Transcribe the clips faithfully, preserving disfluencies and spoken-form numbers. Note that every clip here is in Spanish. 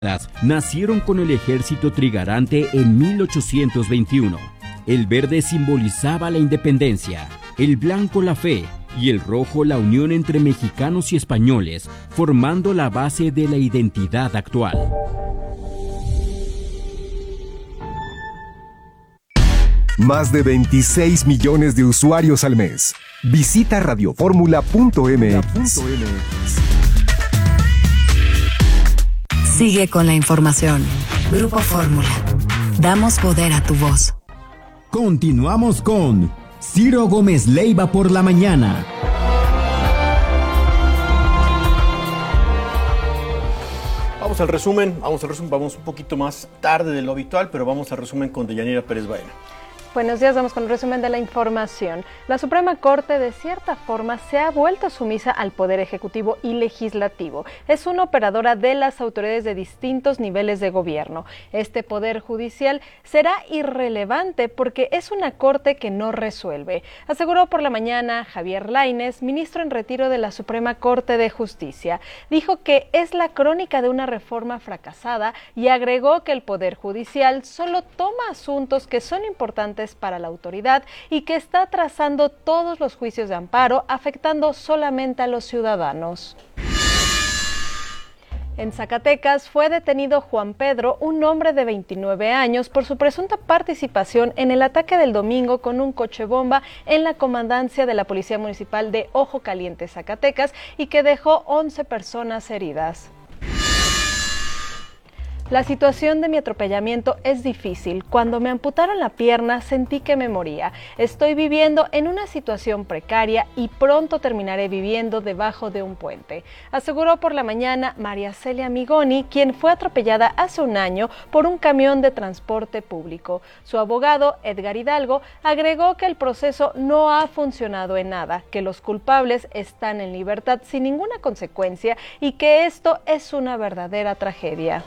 nacieron con el ejército trigarante en mil ochocientos veintiuno. El verde simbolizaba la independencia, el blanco la fe y el rojo la unión entre mexicanos y españoles, formando la base de la identidad actual. Más de veintiséis millones de usuarios al mes. Visita radioformula punto m x. Sigue con la información. Grupo Fórmula. Damos poder a tu voz. Continuamos con Ciro Gómez Leiva por la mañana. Vamos al resumen, vamos al resumen, vamos un poquito más tarde de lo habitual, pero vamos al resumen con Deyanira Pérez Baena. Buenos días, vamos con el resumen de la información. La Suprema Corte, de cierta forma, se ha vuelto sumisa al Poder Ejecutivo y Legislativo. Es una operadora de las autoridades de distintos niveles de gobierno. Este Poder Judicial será irrelevante porque es una Corte que no resuelve, aseguró por la mañana Javier Lainez, ministro en retiro de la Suprema Corte de Justicia. Dijo que es la crónica de una reforma fracasada y agregó que el Poder Judicial solo toma asuntos que son importantes para la autoridad y que está trazando todos los juicios de amparo, afectando solamente a los ciudadanos. En Zacatecas fue detenido Juan Pedro, un hombre de veintinueve años, por su presunta participación en el ataque del domingo con un coche bomba en la comandancia de la Policía Municipal de Ojo Caliente, Zacatecas, y que dejó once personas heridas. La situación de mi atropellamiento es difícil. Cuando me amputaron la pierna sentí que me moría. Estoy viviendo en una situación precaria y pronto terminaré viviendo debajo de un puente, aseguró por la mañana María Celia Migoni, quien fue atropellada hace un año por un camión de transporte público. Su abogado, Edgar Hidalgo, agregó que el proceso no ha funcionado en nada, que los culpables están en libertad sin ninguna consecuencia y que esto es una verdadera tragedia.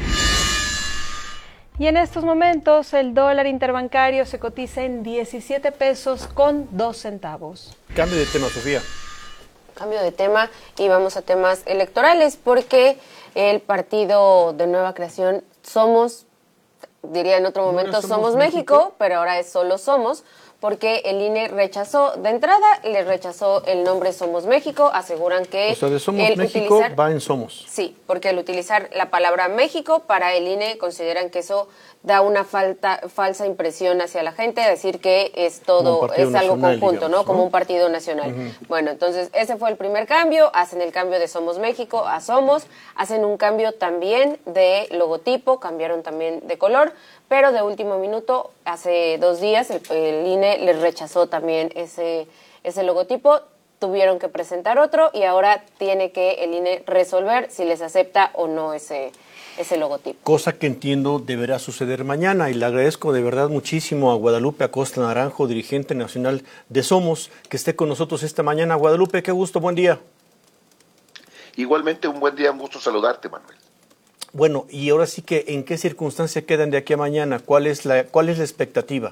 Y en estos momentos el dólar interbancario se cotiza en diecisiete pesos con dos centavos. Cambio de tema, Sofía. Cambio de tema y vamos a temas electorales porque el partido de nueva creación Somos, diría en otro momento Somos, Somos México, México, pero ahora es solo Somos, porque el I N E rechazó, de entrada le rechazó el nombre Somos México, aseguran que... O sea, de Somos el México utilizar, va en Somos. Sí, porque al utilizar la palabra México para el I N E consideran que eso da una falta, falsa impresión hacia la gente, decir que es todo, es algo nacional, conjunto, digamos, ¿no? Como un partido nacional. Uh-huh. Bueno, entonces ese fue el primer cambio, hacen el cambio de Somos México a Somos, hacen un cambio también de logotipo, cambiaron también de color, pero de último minuto, hace dos días, el, el I N E les rechazó también ese, ese logotipo, tuvieron que presentar otro y ahora tiene que el I N E resolver si les acepta o no ese, ese logotipo. Cosa que entiendo deberá suceder mañana y le agradezco de verdad muchísimo a Guadalupe Acosta Naranjo, dirigente nacional de Somos, que esté con nosotros esta mañana. Guadalupe, qué gusto, buen día. Igualmente, un buen día, un gusto saludarte, Manuel. Bueno, y ahora sí que, ¿en qué circunstancia quedan de aquí a mañana? ¿Cuál es la, cuál es la expectativa?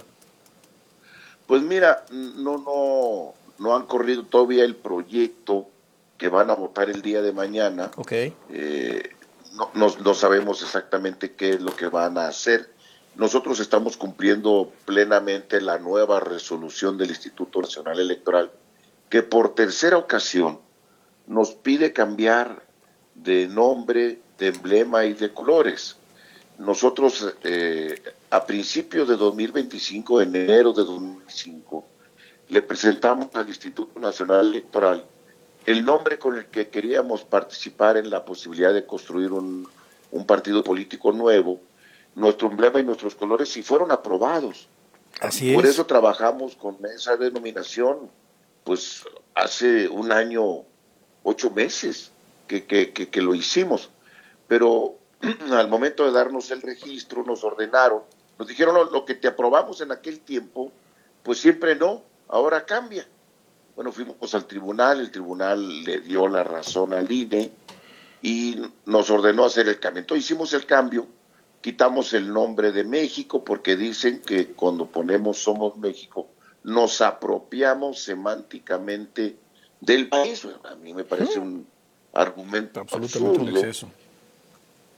Pues mira, no, no, no han corrido todavía el proyecto que van a votar el día de mañana. Okay. Eh, no, no, no sabemos exactamente qué es lo que van a hacer. Nosotros estamos cumpliendo plenamente la nueva resolución del Instituto Nacional Electoral, que por tercera ocasión nos pide cambiar de nombre, de emblema y de colores. Nosotros eh, a principios de dos mil veinticinco, en enero de dos mil veinticinco, le presentamos al Instituto Nacional Electoral el nombre con el que queríamos participar en la posibilidad de construir un, un partido político nuevo, nuestro emblema y nuestros colores, y fueron aprobados. Así es. Por eso trabajamos con esa denominación, pues hace un año, ocho meses que, que, que, que lo hicimos. Pero al momento de darnos el registro, nos ordenaron, nos dijeron lo, lo que te aprobamos en aquel tiempo, pues siempre no, ahora cambia. Bueno, fuimos al tribunal, el tribunal le dio la razón al I N E y nos ordenó hacer el cambio. Entonces hicimos el cambio, quitamos el nombre de México porque dicen que cuando ponemos Somos México nos apropiamos semánticamente del país. A mí me parece un argumento absolutamente absurdo. un exceso.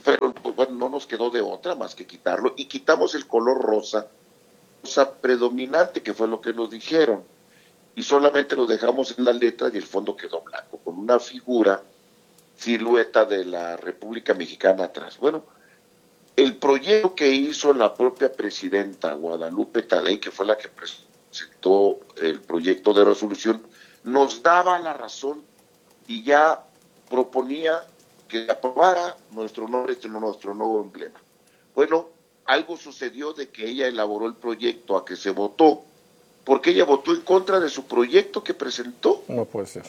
pero bueno, no nos quedó de otra más que quitarlo, y quitamos el color rosa, rosa predominante, que fue lo que nos dijeron, y solamente lo dejamos en la letra y el fondo quedó blanco, con una figura, silueta de la República Mexicana atrás. Bueno, el proyecto que hizo la propia presidenta Guadalupe Tadei, que fue la que presentó el proyecto de resolución, nos daba la razón y ya proponía que aprobara nuestro nombre, nuestro nuevo emblema. Bueno, algo sucedió de que ella elaboró el proyecto a que se votó, porque ella votó en contra de su proyecto que presentó. No puede ser.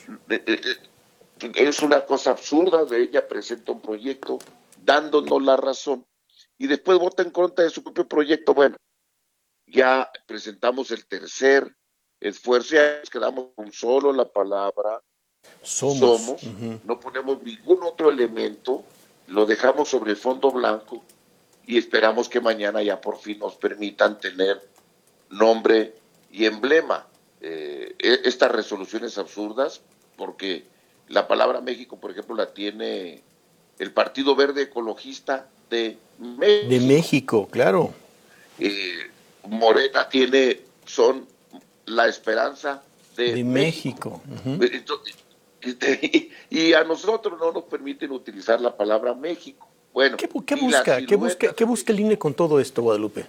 Es una cosa absurda, de ella presenta un proyecto dándonos la razón y después vota en contra de su propio proyecto. Bueno, ya presentamos el tercer esfuerzo, ya nos quedamos con solo la palabra somos, somos uh-huh. No ponemos ningún otro elemento, lo dejamos sobre el fondo blanco y esperamos que mañana ya por fin nos permitan tener nombre y emblema. Eh, estas resoluciones absurdas, porque la palabra México, por ejemplo, la tiene el Partido Verde Ecologista de México. De México, claro. Eh, Morena tiene, son la esperanza de, de México. México. Uh-huh. Entonces, y, y a nosotros no nos permiten utilizar la palabra México. Bueno, ¿Qué, qué busca, ¿qué busca, qué busca el I N E con todo esto, Guadalupe?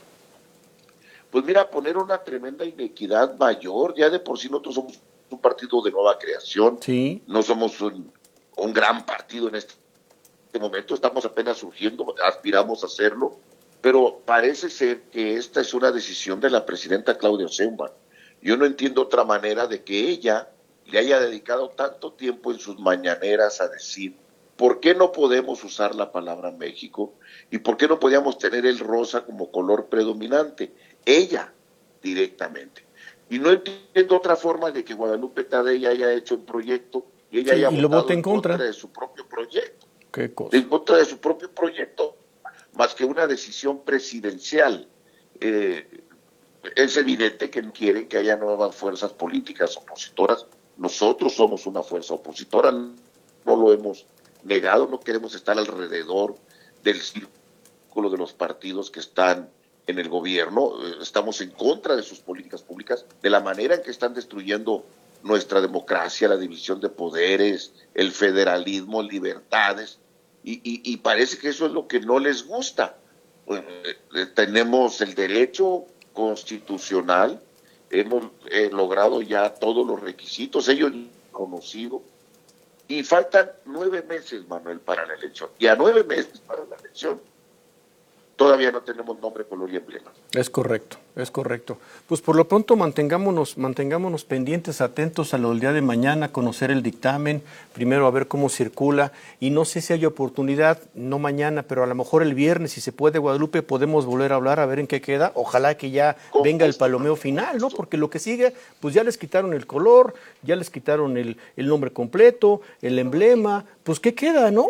Pues mira, poner una tremenda inequidad mayor. Ya de por sí nosotros somos un partido de nueva creación. Sí. No somos un, un gran partido en este momento, estamos apenas surgiendo, aspiramos a hacerlo, pero parece ser que esta es una decisión de la presidenta Claudia Sheinbaum. Yo no entiendo otra manera de que ella le haya dedicado tanto tiempo en sus mañaneras a decir por qué no podemos usar la palabra México y por qué no podíamos tener el rosa como color predominante. Ella, directamente. Y no entiendo otra forma de que Guadalupe Tadei haya hecho un proyecto y ella sí, haya y votado lo vote en contra. contra de su propio proyecto. ¿Qué cosa? En contra de su propio proyecto, más que una decisión presidencial. Eh, es evidente que quieren que haya nuevas fuerzas políticas opositoras. Nosotros somos una fuerza opositora, no lo hemos negado, no queremos estar alrededor del círculo de los partidos que están en el gobierno, estamos en contra de sus políticas públicas, de la manera en que están destruyendo nuestra democracia, la división de poderes, el federalismo, libertades, y, y, y parece que eso es lo que no les gusta. Bueno, eh, tenemos el derecho constitucional, hemos eh, logrado ya todos los requisitos, ellos han conocido, y faltan nueve meses, Manuel, para la elección, y a nueve meses para la elección todavía no tenemos nombre, color y emblema. Es correcto, es correcto. Pues por lo pronto mantengámonos, mantengámonos pendientes, atentos a lo del día de mañana, conocer el dictamen, primero a ver cómo circula, y no sé si hay oportunidad, no mañana, pero a lo mejor el viernes, si se puede, Guadalupe, podemos volver a hablar, a ver en qué queda. Ojalá que ya venga el palomeo final, ¿no? Porque lo que sigue, pues ya les quitaron el color, ya les quitaron el, el nombre completo, el emblema, pues ¿qué queda, no?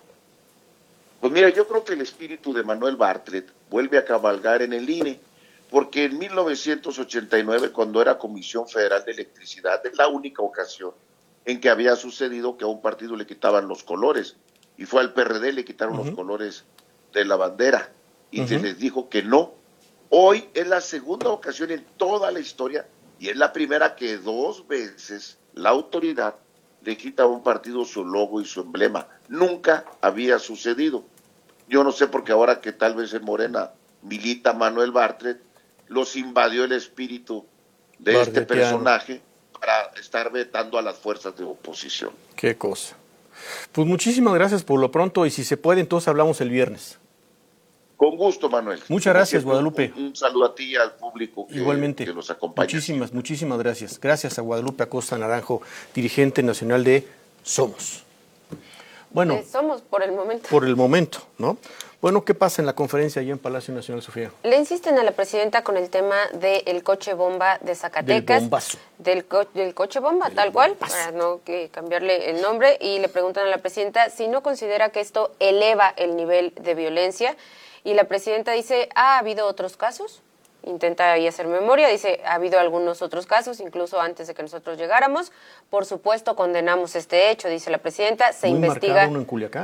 Pues mira, yo creo que el espíritu de Manuel Bartlett vuelve a cabalgar en el I N E, porque en mil novecientos ochenta y nueve, cuando era Comisión Federal de Electricidad, es la única ocasión en que había sucedido que a un partido le quitaban los colores, y fue al P R D le quitaron uh-huh. los colores de la bandera, y uh-huh. se les dijo que no. Hoy es la segunda ocasión en toda la historia, y es la primera que dos veces la autoridad le quita a un partido su logo y su emblema. Nunca había sucedido. Yo no sé, porque ahora que tal vez en Morena milita Manuel Bartlett, los invadió el espíritu de este personaje para estar vetando a las fuerzas de oposición. Qué cosa. Pues muchísimas gracias por lo pronto, y si se puede, entonces hablamos el viernes. Con gusto, Manuel. Muchas gracias, Guadalupe. Un, un saludo a ti y al público que, Igualmente. que nos acompaña. Muchísimas, muchísimas gracias. Gracias a Guadalupe Acosta Naranjo, dirigente nacional de Somos. Bueno, eh, Somos por el momento. Por el momento, ¿no? Bueno, ¿qué pasa en la conferencia allá en Palacio Nacional, Sofía? Le insisten a la presidenta con el tema del coche bomba de Zacatecas. Del bombazo. Del, co del coche bomba, del tal bombazo. cual, para no que cambiarle el nombre, y le preguntan a la presidenta si no considera que esto eleva el nivel de violencia. Y la presidenta dice, ¿ha habido otros casos? Intenta ahí hacer memoria, dice, ha habido algunos otros casos, incluso antes de que nosotros llegáramos. Por supuesto, condenamos este hecho, dice la presidenta, se Muy investiga. marcado uno en Culiacán, ¿no?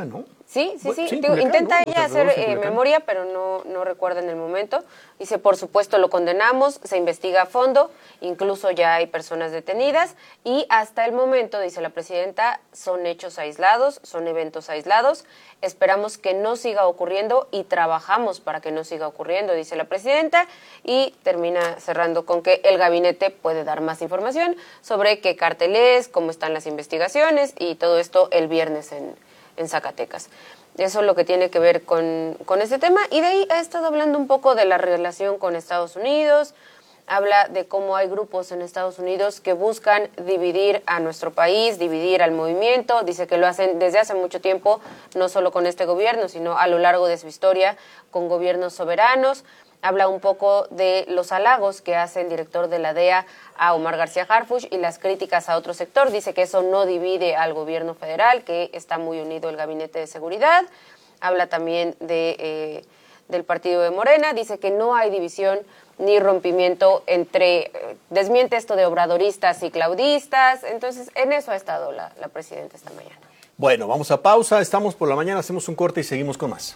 Sí, sí, Bueno, sí. sí, Digo, Culiacán, intenta ¿no? ella Los alrededores hacer de eh, Culiacán. memoria, pero no, no recuerda en el momento. Dice, por supuesto, lo condenamos, se investiga a fondo, incluso ya hay personas detenidas y hasta el momento, dice la presidenta, son hechos aislados, son eventos aislados. Esperamos que no siga ocurriendo y trabajamos para que no siga ocurriendo, dice la presidenta, y termina cerrando con que el gabinete puede dar más información sobre qué cártel es, cómo están las investigaciones y todo esto el viernes en, en Zacatecas. Eso es lo que tiene que ver con, con este tema. Y de ahí ha estado hablando un poco de la relación con Estados Unidos. Habla de cómo hay grupos en Estados Unidos que buscan dividir a nuestro país, dividir al movimiento. Dice que lo hacen desde hace mucho tiempo, no solo con este gobierno, sino a lo largo de su historia con gobiernos soberanos. Habla un poco de los halagos que hace el director de la D E A a Omar García Harfuch y las críticas a otro sector. Dice que eso no divide al gobierno federal, que está muy unido el Gabinete de Seguridad. Habla también de, eh, del partido de Morena. Dice que no hay división ni rompimiento entre, eh, desmiente esto de obradoristas y claudistas. Entonces, en eso ha estado la, la presidenta esta mañana. Bueno, vamos a pausa. Estamos por la mañana, hacemos un corte y seguimos con más.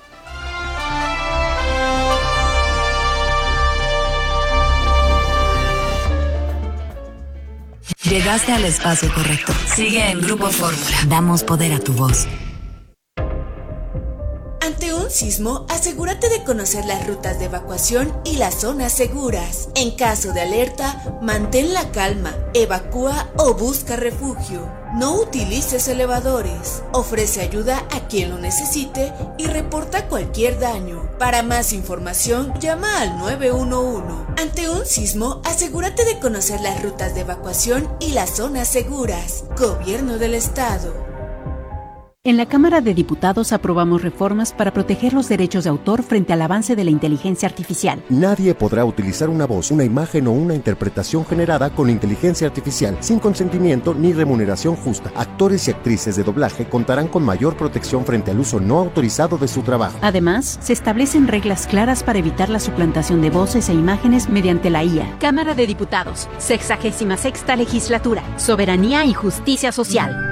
Llegaste al espacio correcto. Sigue en Grupo Fórmula. Damos poder a tu voz. Ante un sismo, asegúrate de conocer las rutas de evacuación y las zonas seguras. En caso de alerta, mantén la calma, evacúa o busca refugio. No utilices elevadores. Ofrece ayuda a quien lo necesite y reporta cualquier daño. Para más información, llama al nueve uno uno. Ante un sismo, asegúrate de conocer las rutas de evacuación y las zonas seguras. Gobierno del Estado. En la Cámara de Diputados aprobamos reformas para proteger los derechos de autor frente al avance de la inteligencia artificial. Nadie podrá utilizar una voz, una imagen o una interpretación generada con inteligencia artificial sin consentimiento ni remuneración justa. Actores y actrices de doblaje contarán con mayor protección frente al uso no autorizado de su trabajo. Además, se establecen reglas claras para evitar la suplantación de voces e imágenes mediante la I A. Cámara de Diputados, sexagésima sexta legislatura, soberanía y justicia social.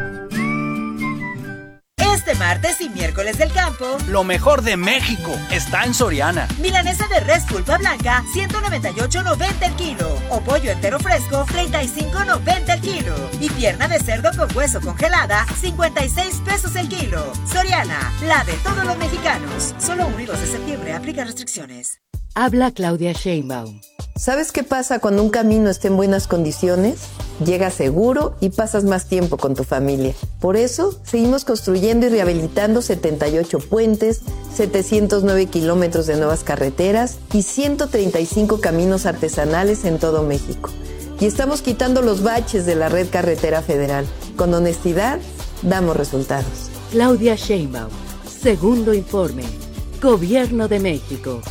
Este martes y miércoles del campo, lo mejor de México está en Soriana. Milanesa de res pulpa blanca, ciento noventa y ocho noventa el kilo. O pollo entero fresco, treinta y cinco noventa el kilo. Y pierna de cerdo con hueso congelada, cincuenta y seis pesos el kilo. Soriana, la de todos los mexicanos. Solo uno y dos de septiembre, aplica restricciones. Habla Claudia Sheinbaum. ¿Sabes qué pasa cuando un camino está en buenas condiciones? Llegas seguro y pasas más tiempo con tu familia. Por eso, seguimos construyendo y rehabilitando setenta y ocho puentes, setecientos nueve kilómetros de nuevas carreteras y ciento treinta y cinco caminos artesanales en todo México. Y estamos quitando los baches de la red carretera federal. Con honestidad, damos resultados. Claudia Sheinbaum, segundo informe. Gobierno de México.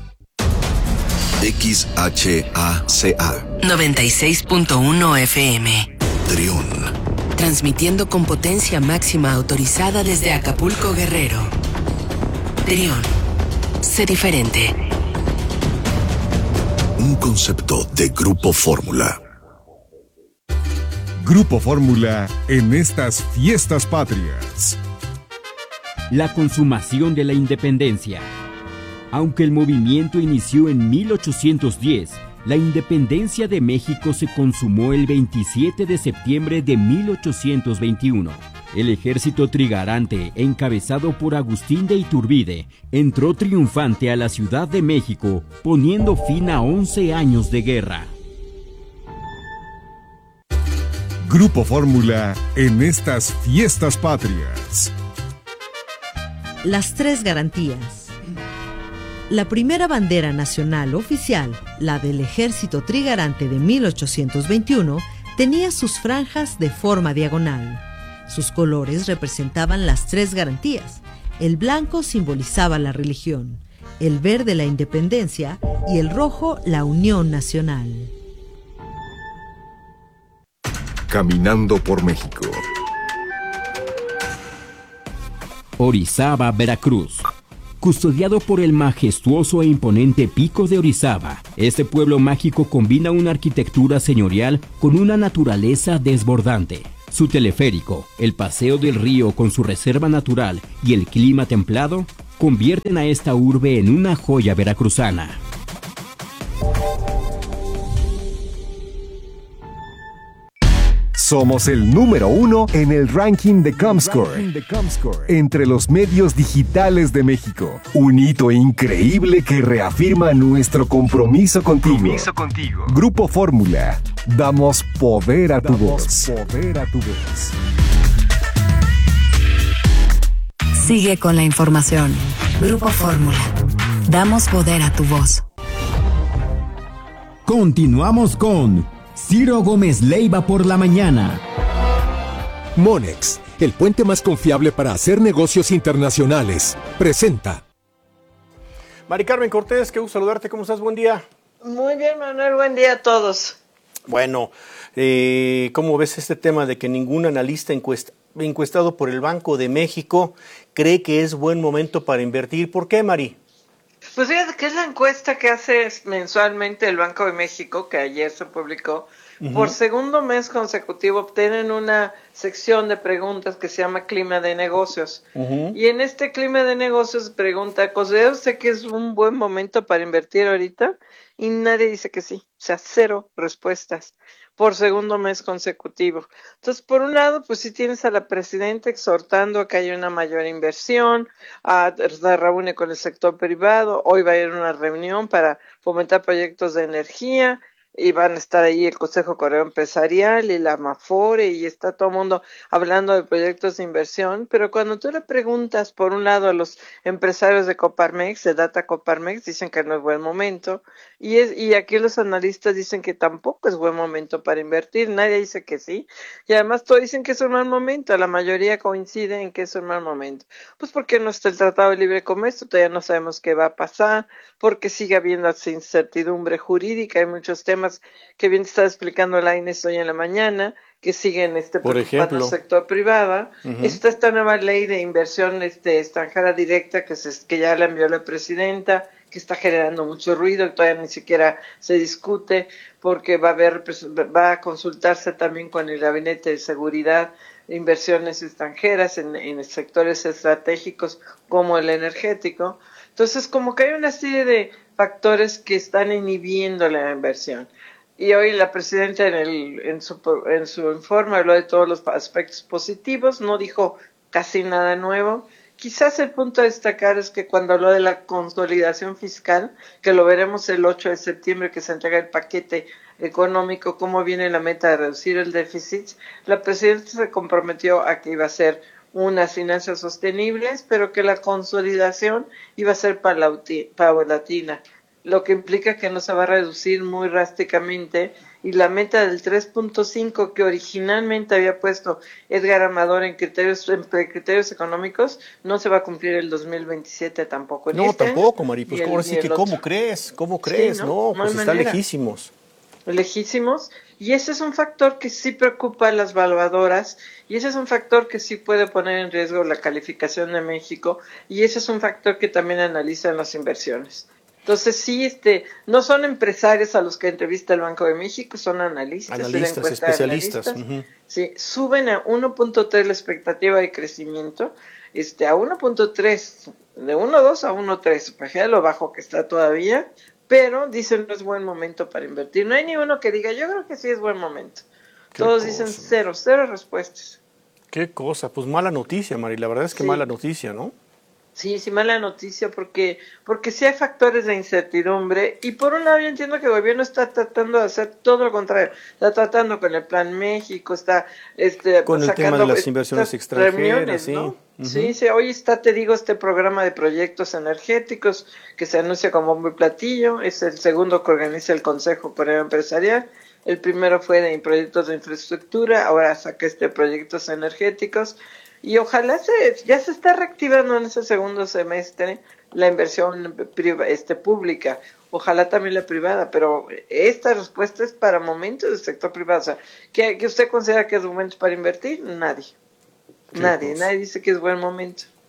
X H A C A noventa y seis punto uno F M. Trión. Transmitiendo con potencia máxima autorizada desde Acapulco, Guerrero. Trión. Sé diferente. Un concepto de Grupo Fórmula. Grupo Fórmula en estas fiestas patrias. La consumación de la independencia. Aunque el movimiento inició en mil ochocientos diez, la independencia de México se consumó el veintisiete de septiembre de mil ochocientos veintiuno. El ejército trigarante, encabezado por Agustín de Iturbide, entró triunfante a la Ciudad de México, poniendo fin a once años de guerra. Grupo Fórmula en estas fiestas patrias. Las tres garantías. La primera bandera nacional oficial, la del Ejército Trigarante de mil ochocientos veintiuno, tenía sus franjas de forma diagonal. Sus colores representaban las tres garantías. El blanco simbolizaba la religión, el verde la independencia y el rojo la unión nacional. Caminando por México. Orizaba, Veracruz. Custodiado por el majestuoso e imponente Pico de Orizaba, este pueblo mágico combina una arquitectura señorial con una naturaleza desbordante. Su teleférico, el paseo del río con su reserva natural y el clima templado convierten a esta urbe en una joya veracruzana. Somos el número uno en el ranking de Comscore, entre los medios digitales de México. Un hito increíble que reafirma nuestro compromiso contigo. Compromiso contigo. Grupo Fórmula. Damos poder a tu voz. Poder a tu voz. Sigue con la información. Grupo Fórmula. Damos poder a tu voz. Continuamos con Ciro Gómez Leiva por la mañana. Monex, el puente más confiable para hacer negocios internacionales, presenta. Mari Carmen Cortés, qué gusto saludarte, ¿cómo estás? Buen día. Muy bien, Manuel, buen día a todos. Bueno, eh, ¿cómo ves este tema de que ningún analista encuesta, encuestado por el Banco de México cree que es buen momento para invertir? ¿Por qué, Mari? Pues fíjate que es la encuesta que hace mensualmente el Banco de México, que ayer se publicó. Uh-huh. Por segundo mes consecutivo obtienen una sección de preguntas que se llama Clima de Negocios. Uh-huh. Y en este Clima de Negocios pregunta, ¿considera usted que es un buen momento para invertir ahorita? Y nadie dice que sí, o sea, cero respuestas por segundo mes consecutivo. Entonces, por un lado, pues sí tienes a la presidenta exhortando a que haya una mayor inversión, a, se reúne con el sector privado, hoy va a haber una reunión para fomentar proyectos de energía, y van a estar ahí el Consejo Coreano Empresarial y la Amafore, y está todo el mundo hablando de proyectos de inversión, pero cuando tú le preguntas, por un lado, a los empresarios de Coparmex, de Data Coparmex, dicen que no es buen momento, y es y aquí los analistas dicen que tampoco es buen momento para invertir, nadie dice que sí, y además todos dicen que es un mal momento, la mayoría coincide en que es un mal momento, pues porque no está el Tratado de Libre Comercio, todavía no sabemos qué va a pasar, porque sigue habiendo incertidumbre jurídica, hay muchos temas que bien está explicando la Inés hoy en la mañana, que siguen este por ejemplo el sector privado. Uh-huh. Está esta nueva ley de inversión este, extranjera directa que, se, que ya la envió la presidenta, que está generando mucho ruido, todavía ni siquiera se discute, porque va a haber, va a consultarse también con el Gabinete de Seguridad de Inversiones Extranjeras en, en sectores estratégicos como el energético. Entonces, como que hay una serie de factores que están inhibiendo la inversión. Y hoy la presidenta en, el, en, su, en su informe habló de todos los aspectos positivos, no dijo casi nada nuevo. Quizás el punto a destacar es que cuando habló de la consolidación fiscal, que lo veremos el ocho de septiembre, que se entrega el paquete económico, cómo viene la meta de reducir el déficit, la presidenta se comprometió a que iba a ser unas finanzas sostenibles, pero que la consolidación iba a ser paulatina, lo que implica que no se va a reducir muy drásticamente, y la meta del tres punto cinco que originalmente había puesto Edgar Amador en criterios en criterios económicos no se va a cumplir el dos mil veintisiete tampoco. No, este tampoco, Mari, pues ahora sí que ¿cómo crees? ¿Cómo crees? Sí, no, no, pues no están lejísimos. lejísimos, y ese es un factor que sí preocupa a las valuadoras, y ese es un factor que sí puede poner en riesgo la calificación de México, y ese es un factor que también analizan las inversiones. Entonces sí, este, no son empresarios a los que entrevista el Banco de México, son analistas, analistas especialistas. Analistas. Uh-huh. Sí, suben a uno punto tres la expectativa de crecimiento, este, a uno punto tres, de uno punto dos a uno punto tres, imagínate lo bajo que está todavía, pero dicen no es buen momento para invertir. No hay ni uno que diga, yo creo que sí es buen momento. Todos cosa. Dicen cero, cero respuestas. Qué cosa, pues mala noticia, Mari, la verdad es que sí. Mala noticia, ¿no? Sí, sí, mala noticia porque porque sí hay factores de incertidumbre, y por un lado yo entiendo que el gobierno está tratando de hacer todo lo contrario, está tratando con el Plan México, está este con el sacando, tema de las inversiones extranjeras, sí. ¿no? Uh-huh. Sí, sí, hoy está, te digo, este programa de proyectos energéticos que se anuncia como bombo y platillo, es el segundo que organiza el Consejo Coreano Empresarial. El primero fue de proyectos de infraestructura, ahora saca este proyectos energéticos. Y ojalá se ya se está reactivando en ese segundo semestre la inversión este, pública, ojalá también la privada, pero esta respuesta es para momentos del sector privado. O sea, ¿que, que usted considera que es momento para invertir? Nadie, nadie, cosa. nadie dice que es buen momento.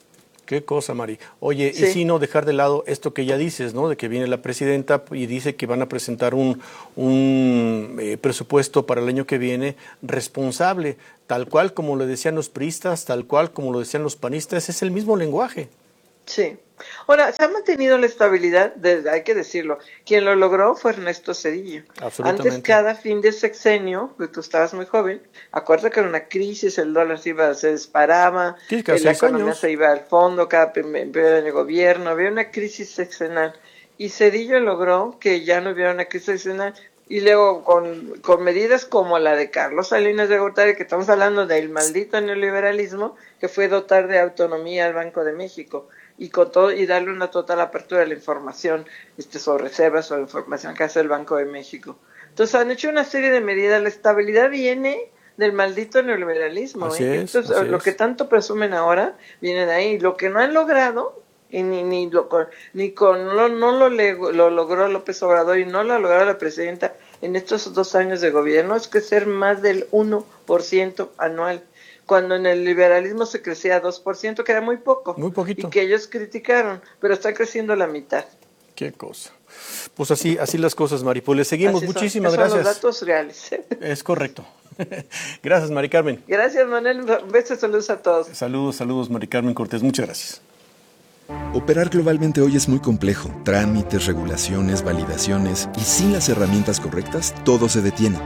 Qué cosa, Mari. Oye, Sí. y si no dejar de lado esto que ya dices, ¿no? De que viene la presidenta y dice que van a presentar un, un eh, presupuesto para el año que viene responsable, tal cual como lo decían los priistas, tal cual como lo decían los panistas, es el mismo lenguaje. Sí. Ahora, se ha mantenido la estabilidad, de, hay que decirlo. Quien lo logró fue Ernesto Zedillo. Absolutamente. Antes, cada fin de sexenio, pues tú estabas muy joven, acuérdate que era una crisis, el dólar se, iba, se disparaba, Sí, cada eh, la seis economía años. se iba al fondo, cada primer año de gobierno, había una crisis sexenal. Y Zedillo logró que ya no hubiera una crisis sexenal. Y luego, con, con medidas como la de Carlos Salinas de Gortari, que estamos hablando del maldito neoliberalismo, que fue dotar de autonomía al Banco de México. Y con todo, y darle una total apertura a la información, este, sobre reservas, sobre la información que hace el Banco de México. Entonces han hecho una serie de medidas. La estabilidad viene del maldito neoliberalismo. Así ¿eh? es, Entonces, así lo es. que tanto presumen ahora viene de ahí. Lo que no han logrado, y ni ni lo con, ni con no, no lo, le, lo logró López Obrador y no lo logró la presidenta en estos dos años de gobierno, es crecer más del uno por ciento anual. Cuando en el liberalismo se crecía a dos por ciento, que era muy poco. Muy poquito. Y que ellos criticaron, pero está creciendo la mitad. Qué cosa. Pues así, así las cosas, Mari. Pues le seguimos. Así son. Muchísimas Esos son gracias. los datos reales. Es correcto. Gracias, Mari Carmen. Gracias, Manuel. Besos, saludos a todos. Saludos, saludos, Mari Carmen Cortés. Muchas gracias. Operar globalmente hoy es muy complejo. Trámites, regulaciones, validaciones, y sin las herramientas correctas, todo se detiene.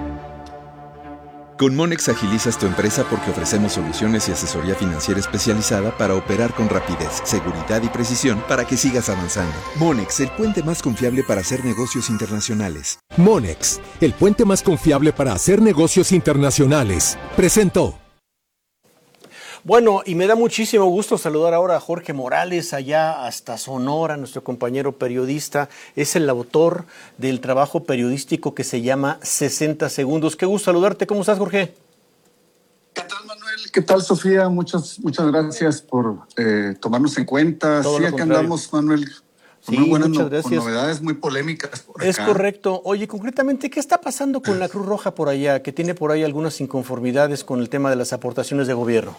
Con Monex agilizas tu empresa porque ofrecemos soluciones y asesoría financiera especializada para operar con rapidez, seguridad y precisión para que sigas avanzando. Monex, el puente más confiable para hacer negocios internacionales. Monex, el puente más confiable para hacer negocios internacionales, presentó. Bueno, y me da muchísimo gusto saludar ahora a Jorge Morales, allá hasta Sonora, nuestro compañero periodista. Es el autor del trabajo periodístico que se llama sesenta segundos. Qué gusto saludarte. ¿Cómo estás, Jorge? ¿Qué tal, Sofía? Muchas, muchas gracias por eh, tomarnos en cuenta. Todo Sí, lo acá contrario. andamos, Manuel. Con Sí, muy buenas muchas no- gracias. con novedades muy polémicas por Es acá. correcto. Oye, concretamente, ¿qué está pasando con la Cruz Roja por allá? Que tiene por ahí algunas inconformidades con el tema de las aportaciones de gobierno.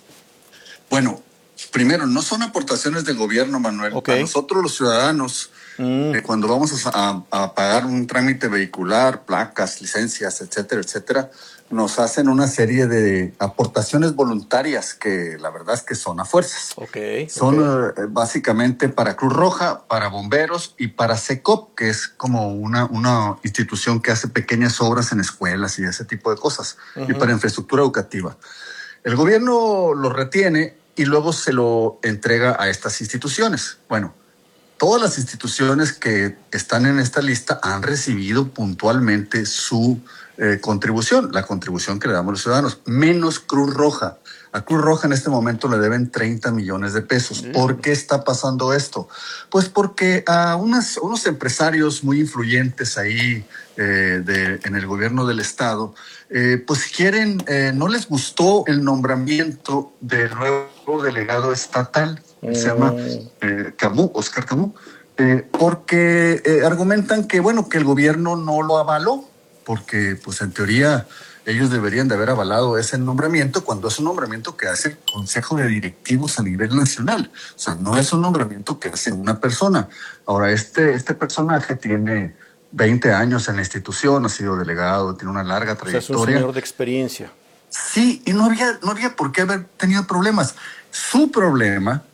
Bueno, primero, no son aportaciones del gobierno, Manuel. Ok. A nosotros los ciudadanos, Mm. eh, cuando vamos a, a- a pagar un trámite vehicular, placas, licencias, etcétera, etcétera, nos hacen una serie de aportaciones voluntarias que la verdad es que son a fuerzas. Ok. Son ok. eh, básicamente para Cruz Roja, para bomberos y para SECOP, que es como una, una institución que hace pequeñas obras en escuelas y ese tipo de cosas, y Ujú. para infraestructura educativa. El gobierno lo retiene y luego se lo entrega a estas instituciones. Bueno, todas las instituciones que están en esta lista han recibido puntualmente su eh, contribución, la contribución que le damos los ciudadanos, menos Cruz Roja. A Cruz Roja en este momento le deben treinta millones de pesos. ¿Por qué está pasando esto? Pues porque a unas, unos empresarios muy influyentes ahí eh, de, en el gobierno del estado, eh, pues quieren, eh, no les gustó el nombramiento del nuevo delegado estatal, que se llama eh, Camus, Oscar Camus, eh, porque eh, argumentan que, bueno, que el gobierno no lo avaló, porque pues en teoría ellos deberían de haber avalado ese nombramiento cuando es un nombramiento que hace el Consejo de Directivos a nivel nacional. O sea, no es un nombramiento que hace una persona. Ahora, este, este personaje tiene veinte años en la institución, ha sido delegado, tiene una larga O sea, es un trayectoria. señor de experiencia. Sí, y no había, no había por qué haber tenido problemas. Su problema,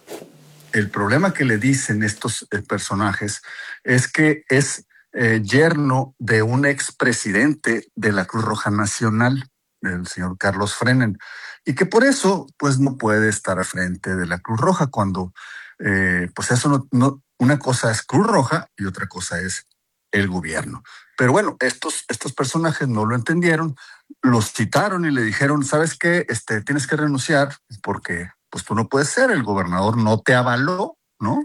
el problema que le dicen estos eh, personajes, es que es eh, yerno de un expresidente de la Cruz Roja Nacional, el señor Carlos Frenen, y que por eso, pues, no puede estar al frente de la Cruz Roja cuando, eh, pues, eso no, no, una cosa es Cruz Roja y otra cosa es el gobierno. Pero bueno, estos, estos personajes no lo entendieron, los citaron y le dijeron, ¿sabes qué? Este, tienes que renunciar porque pues tú no puedes ser, el gobernador no te avaló, ¿no?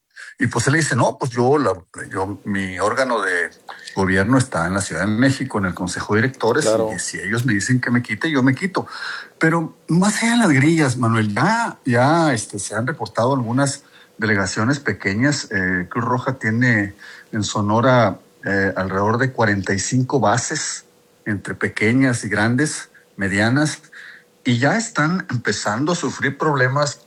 Y pues él le dice, no, pues yo, la, yo mi órgano de gobierno está en la Ciudad de México, en el Consejo de Directores, Claro. y si ellos me dicen que me quite, yo me quito. Pero más allá de las grillas, Manuel, ya, ya este, se han reportado algunas delegaciones pequeñas. eh, Cruz Roja tiene en Sonora eh, alrededor de cuarenta y cinco bases, entre pequeñas y grandes, medianas, y ya están empezando a sufrir problemas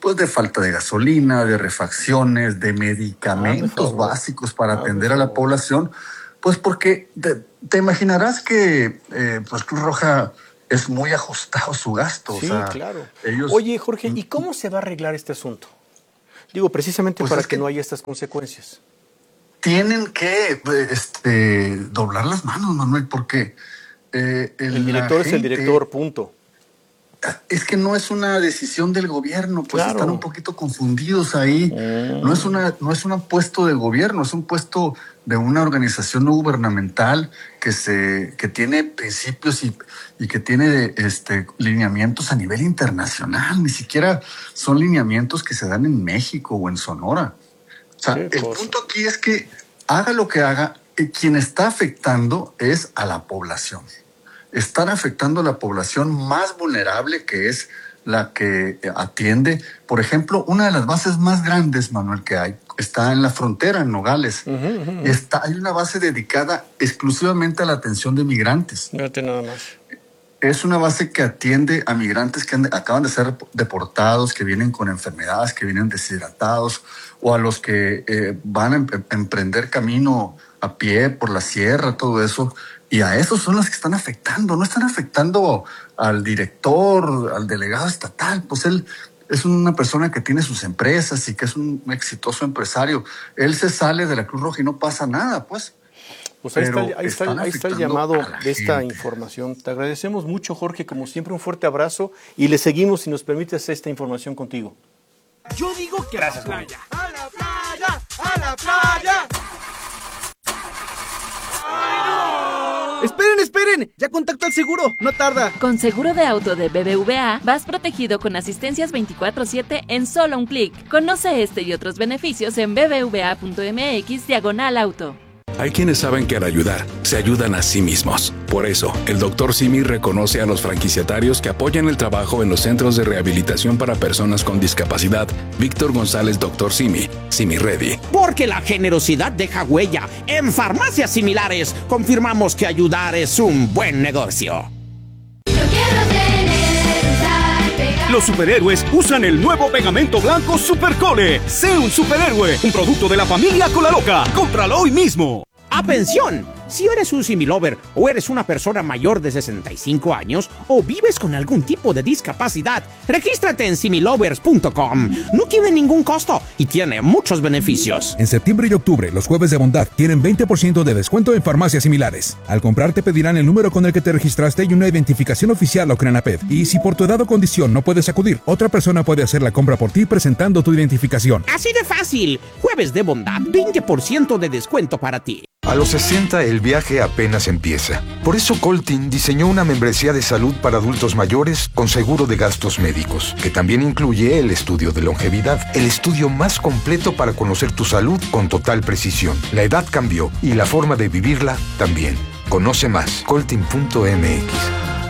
pues de falta de gasolina, de refacciones, de medicamentos ah, básicos para ah, atender a la población, pues porque te, te imaginarás que eh, pues Cruz Roja es muy ajustado su gasto. Sí, o sea, claro. Ellos... Oye, Jorge, ¿y cómo se va a arreglar este asunto? Digo, precisamente pues para que, que no haya estas consecuencias. Tienen que este, doblar las manos, Manuel, porque... Eh, el, el director gente, es el director, punto. Es que no es una decisión del gobierno, pues claro. Están un poquito confundidos ahí. Mm. No es una, no es un puesto de gobierno, es un puesto de una organización no gubernamental que se, que tiene principios y, y que tiene este, lineamientos a nivel internacional. Ni siquiera son lineamientos que se dan en México o en Sonora. O sea, el cosa. punto aquí es que haga lo que haga, quien está afectando es a la población. Están afectando a la población más vulnerable, que es la que atiende. Por ejemplo, una de las bases más grandes, Manuel, que hay, está en la frontera, en Nogales. Uh-huh, uh-huh. Y está, hay una base dedicada exclusivamente a la atención de migrantes. Fíjate nada más. Es una base que atiende a migrantes que han, acaban de ser deportados, que vienen con enfermedades, que vienen deshidratados, o a los que eh, van a em- emprender camino a pie por la sierra, todo eso. Y a esos son los que están afectando, no están afectando al director, al delegado estatal. Pues él es una persona que tiene sus empresas y que es un exitoso empresario. Él se sale de la Cruz Roja y no pasa nada, pues. Pues ahí está, ahí está, ahí está el llamado de esta gente. Información. Te agradecemos mucho, Jorge, como siempre, un fuerte abrazo y le seguimos, si nos permites, esta información contigo. Yo digo que gracias, a la playa, a la playa, a la playa. Esperen, esperen, ya contacto al seguro, no tarda. Con seguro de auto de B B V A vas protegido con asistencias veinticuatro siete en solo un clic. Conoce este y otros beneficios en bbva.mx diagonal auto. Hay quienes saben que al ayudar, se ayudan a sí mismos. Por eso, el doctor Simi reconoce a los franquiciatarios que apoyan el trabajo en los centros de rehabilitación para personas con discapacidad. Víctor González, doctor Simi, Simi Ready. Porque la generosidad deja huella. En farmacias similares, confirmamos que ayudar es un buen negocio. Los superhéroes usan el nuevo pegamento blanco Supercole. Sé un superhéroe, un producto de la familia Colaloca. Cómpralo hoy mismo. ¡Atención! Si eres un Similover o eres una persona mayor de sesenta y cinco años o vives con algún tipo de discapacidad, regístrate en similovers punto com. No tiene ningún costo y tiene muchos beneficios. En septiembre y octubre, los jueves de bondad tienen veinte por ciento de descuento en farmacias similares. Al comprar te pedirán el número con el que te registraste y una identificación oficial o CRENAPED. Y si por tu edad o condición no puedes acudir, otra persona puede hacer la compra por ti presentando tu identificación. Así de fácil. Jueves de bondad, veinte por ciento de descuento para ti. A los sesenta el viaje apenas empieza. Por eso Coltin diseñó una membresía de salud para adultos mayores con seguro de gastos médicos, que también incluye el estudio de longevidad, el estudio más completo para conocer tu salud con total precisión. La edad cambió y la forma de vivirla también. Conoce más, coltin punto m x.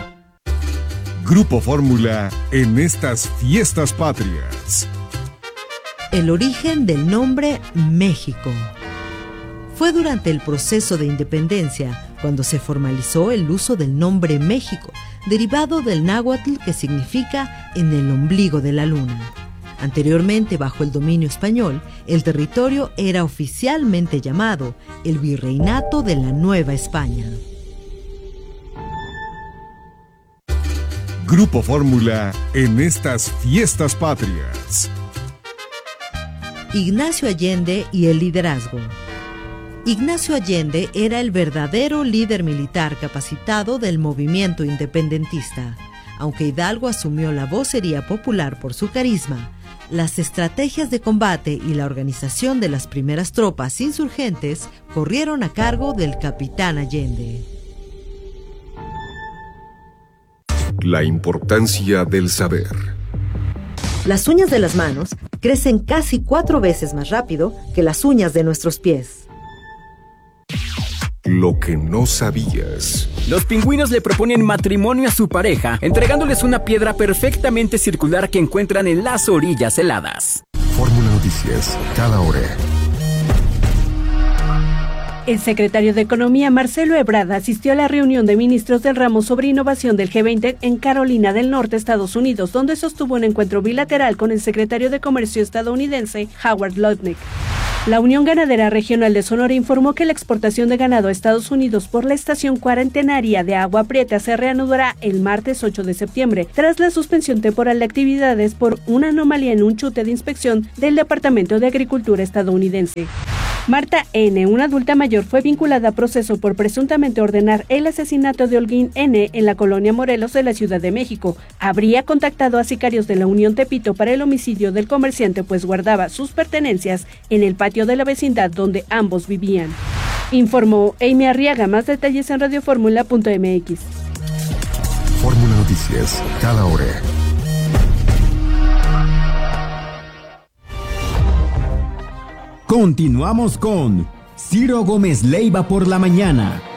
Grupo Fórmula en estas fiestas patrias. El origen del nombre México. Fue durante el proceso de independencia cuando se formalizó el uso del nombre México, derivado del náhuatl que significa en el ombligo de la luna. Anteriormente, bajo el dominio español, el territorio era oficialmente llamado el Virreinato de la Nueva España. Grupo Fórmula en estas fiestas patrias. Ignacio Allende y el liderazgo. Ignacio Allende era el verdadero líder militar capacitado del movimiento independentista. Aunque Hidalgo asumió la vocería popular por su carisma, las estrategias de combate y la organización de las primeras tropas insurgentes corrieron a cargo del capitán Allende. La importancia del saber. Las uñas de las manos crecen casi cuatro veces más rápido que las uñas de nuestros pies. Lo que no sabías. Los pingüinos le proponen matrimonio a su pareja, entregándoles una piedra perfectamente circular que encuentran en las orillas heladas. Fórmula Noticias, cada hora. El secretario de Economía, Marcelo Ebrard, asistió a la reunión de ministros del ramo sobre innovación del G veinte en Carolina del Norte, Estados Unidos, donde sostuvo un encuentro bilateral con el secretario de Comercio estadounidense, Howard Lutnick. La Unión Ganadera Regional de Sonora informó que la exportación de ganado a Estados Unidos por la estación cuarentenaria de Agua Prieta se reanudará el martes ocho de septiembre, tras la suspensión temporal de actividades por una anomalía en un chute de inspección del Departamento de Agricultura estadounidense. Marta N., una adulta mayor, fue vinculada a proceso por presuntamente ordenar el asesinato de Holguín N. en la colonia Morelos de la Ciudad de México. Habría contactado a sicarios de la Unión Tepito para el homicidio del comerciante, pues guardaba sus pertenencias en el patio de la vecindad donde ambos vivían. Informó Amy Arriaga. Más detalles en radio fórmula punto m x. Fórmula Noticias, cada hora. Continuamos con Ciro Gómez Leiva por la mañana.